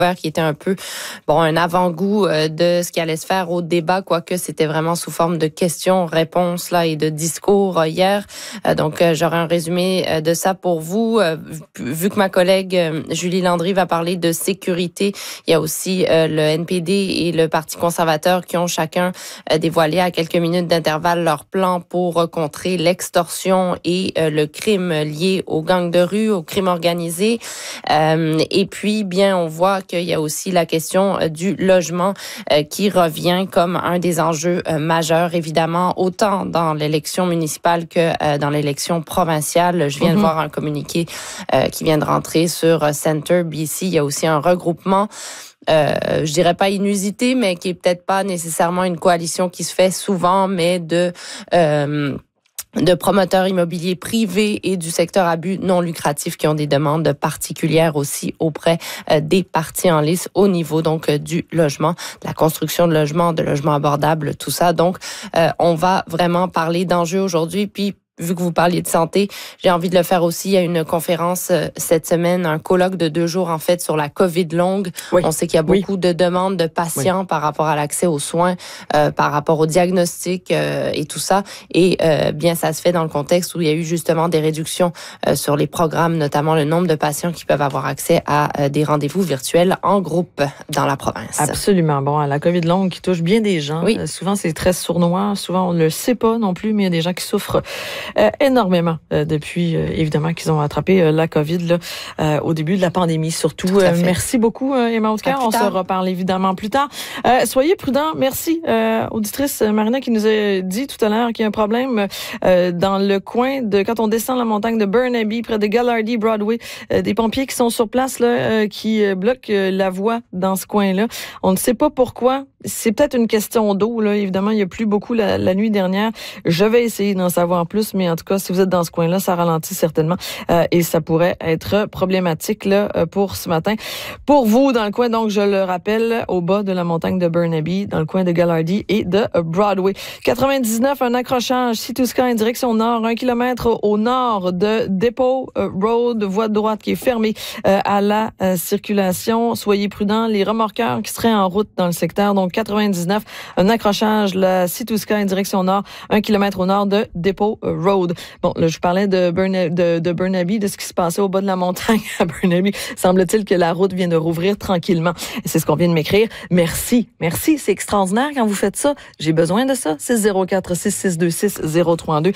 qui était un peu un avant-goût de ce qui allait se faire au débat, quoique c'était vraiment sous forme de questions-réponses là et de discours hier. Donc j'aurai un résumé de ça pour vous. Vu que ma collègue Julie Landry va parler de sécurité, il y a aussi le NPD et le Parti conservateur qui ont chacun dévoilé à quelques minutes d'intervalle leur plan pour contrer l'extorsion et le crime lié aux gangs de rue, au crime organisé. Et puis, bien, on voit qu'il y a aussi la question du logement qui revient comme un des enjeux majeurs, évidemment, autant dans l'élection municipale que dans l'élection provinciale. Je viens de voir un communiqué qui vient de rentrer sur Centre BC. Il y a aussi un regroupement, je dirais pas inusité, mais qui est peut-être pas nécessairement une coalition qui se fait souvent, mais de promoteurs immobiliers privés et du secteur à but non lucratif qui ont des demandes particulières aussi auprès des partis en lice au niveau donc du logement, de la construction de logements abordables, tout ça. Donc, on va vraiment parler d'enjeux aujourd'hui. Puis, vu que vous parliez de santé, j'ai envie de le faire aussi. Il y a une conférence cette semaine, un colloque de 2 jours en fait sur la COVID longue. Oui. On sait qu'il y a beaucoup de demandes de patients par rapport à l'accès aux soins, par rapport au diagnostic et tout ça. Et bien, ça se fait dans le contexte où il y a eu justement des réductions sur les programmes, notamment le nombre de patients qui peuvent avoir accès à des rendez-vous virtuels en groupe dans la province. Absolument. Bon, la COVID longue qui touche bien des gens. Oui. Souvent, c'est très sournois. Souvent, on ne le sait pas non plus, mais il y a des gens qui souffrent énormément depuis, évidemment, qu'ils ont attrapé la COVID là, au début de la pandémie, surtout. Merci beaucoup, Emma Hautecœur. On se reparle évidemment plus tard. Soyez prudents. Merci, auditrice Marina, qui nous a dit tout à l'heure qu'il y a un problème dans le coin de, quand on descend la montagne de Burnaby, près de Gallardy Broadway, des pompiers qui sont sur place, là, qui bloquent la voie dans ce coin-là. On ne sait pas pourquoi. C'est peut-être une question d'eau, là. Évidemment, il y a plu beaucoup la nuit dernière. Je vais essayer d'en savoir plus, mais en tout cas, si vous êtes dans ce coin-là, ça ralentit certainement et ça pourrait être problématique là pour ce matin. Pour vous, dans le coin, donc, je le rappelle, au bas de la montagne de Burnaby, dans le coin de Gallardy et de Broadway. 99, un accrochage, Sea-to-Sky en direction nord, 1 kilomètre au nord de Depot Road, voie de droite qui est fermée à la circulation. Soyez prudents, les remorqueurs qui seraient en route dans le secteur, donc 99, un accrochage, la Sea-to-Sky en direction nord, 1 kilomètre au nord de Depot Road. Bon, là, je parlais de Burnaby, de ce qui se passait au bas de la montagne à Burnaby. Semble-t-il que la route vient de rouvrir tranquillement. C'est ce qu'on vient de m'écrire. Merci, c'est extraordinaire quand vous faites ça. J'ai besoin de ça. 604-662-6032,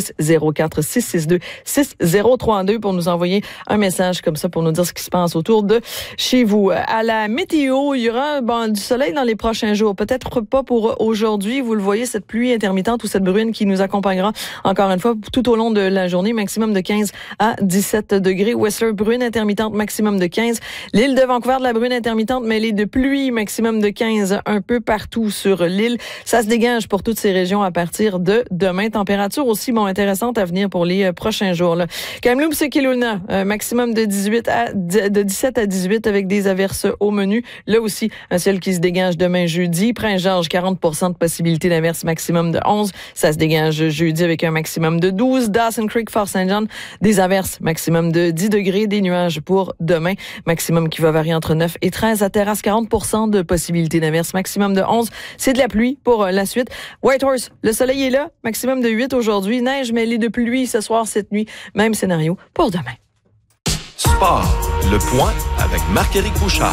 604-662-6032 pour nous envoyer un message comme ça pour nous dire ce qui se passe autour de chez vous. À la météo, il y aura du soleil dans les prochains jours. Peut-être pas pour aujourd'hui. Vous le voyez, cette pluie intermittente ou cette bruine qui nous accompagnera encore une fois tout au long de la journée. Maximum de 15 à 17 degrés. Whistler, bruine intermittente, maximum de 15. L'île de Vancouver, de la bruine intermittente mêlée de pluie, maximum de 15 un peu partout sur l'île. Ça se dégage pour toutes ces régions à partir de demain. Température aussi intéressante à venir pour les prochains jours. Là. Kamloops et Kelowna, maximum de 17 à 18 avec des averses au menu. Là aussi, un ciel qui se dégage demain jeudi. Prince-Georges, 40% de possibilité d'averse, maximum de 11. Ça se dégage jeudi avec un maximum de 12. Dawson Creek, Fort St. John, des averses, maximum de 10 degrés. Des nuages pour demain, maximum qui va varier entre 9 et 13. À Terrasse, 40% de possibilité d'averse, maximum de 11. C'est de la pluie pour la suite. Whitehorse, le soleil est là, maximum de 8 aujourd'hui. Neige mêlée de pluie ce soir, cette nuit. Même scénario pour demain. Sport, le point avec Marc-Éric Bouchard.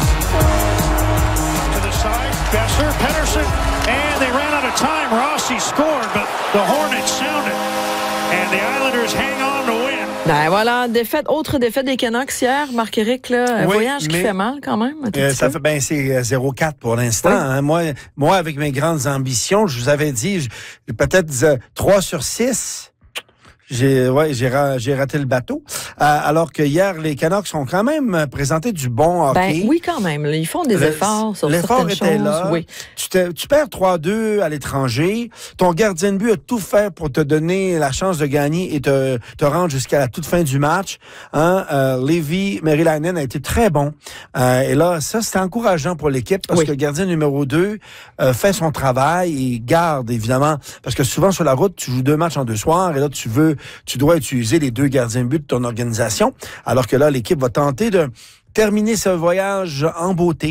Besser, Pettersson, and they ran out of time. Rossi scored, but the Hornets sounded, and the Islanders hang on to win. Ben voilà, autre défaite des Canucks hier, Marc-Éric, là, un voyage qui fait mal quand même. Ça fait c'est 0-4 pour l'instant. Oui. Hein. Moi, avec mes grandes ambitions, je vous avais dit peut-être 3 sur 6. J'ai raté le bateau. Alors que hier, les Canucks ont quand même présenté du bon hockey. Oui, quand même. Ils font des efforts sur certaines choses. L'effort était là. Oui. Tu perds 3-2 à l'étranger. Ton gardien de but a tout fait pour te donner la chance de gagner et te rendre jusqu'à la toute fin du match. Levi Merilainen a été très bon. Et là, ça, c'était encourageant pour l'équipe parce que le gardien numéro 2 fait son travail et garde, évidemment. Parce que souvent, sur la route, tu joues 2 matchs en 2 soirs et là, tu dois utiliser les 2 gardiens de but de ton organisation, alors que là, l'équipe va tenter de terminer ce voyage en beauté.